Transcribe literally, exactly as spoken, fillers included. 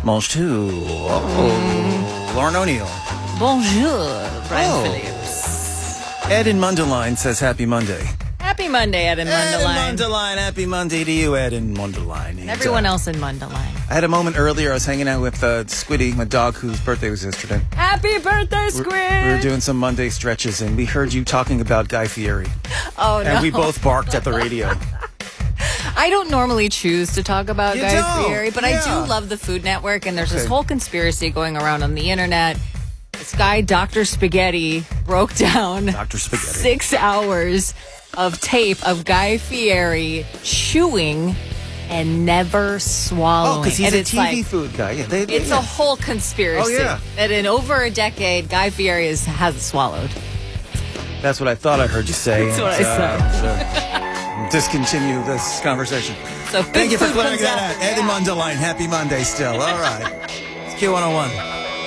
Bonjour. Oh, Lauren O'Neill. Bonjour, Brian Oh. Phillips. Ed in Mundelein says happy Monday. Happy Monday, Ed in Ed in Mundelein. Mundelein. Happy Monday to you, Ed in Mundelein. And everyone else in Mundelein. I had a moment earlier. I was hanging out with uh, Squiddy, my dog, whose birthday was yesterday. Happy birthday, We're- Squid! We were doing some Monday stretches, and we heard you talking about Guy Fieri. oh, no. And we both barked at the radio. I don't normally choose to talk about You Guy don't. Fieri, but Yeah. I do love the Food Network, and there's this Okay. whole conspiracy going around on the internet. This guy, Doctor Spaghetti, broke down Doctor Spaghetti. six hours of tape of Guy Fieri chewing and never swallowing. Oh, because he's and a it's T V like, food guy. Yeah, they, they, It's yeah. a whole conspiracy Oh, yeah. that in over a decade, Guy Fieri is, hasn't swallowed. That's what I thought I heard you say. That's what I said. Discontinue this conversation. So Thank you for food clearing comes that out. out. Ed in Mundelein, happy Monday still. All right. It's Q one oh one.